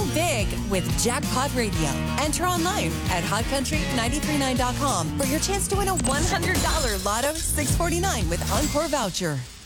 big with Jackpot Radio. Enter online at hotcountry939.com for your chance to win a $100 Lotto 649 with Encore voucher.